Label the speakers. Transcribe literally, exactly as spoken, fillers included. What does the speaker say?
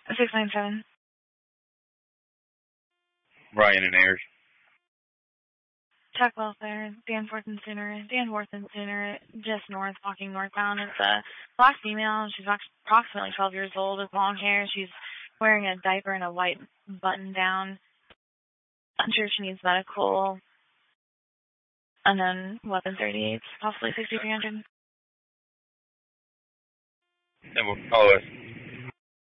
Speaker 1: six nine seven.
Speaker 2: Ryan and Ayers.
Speaker 1: Chuck Welfare, Danforth and Sooner, Danforth and Sooner, just north, walking northbound. It's a black female. She's approximately twelve years old with long hair. She's wearing a diaper and a white button down. I'm sure she needs medical. And then weapon thirty-eight, possibly sixty-three hundred.
Speaker 2: And we'll call us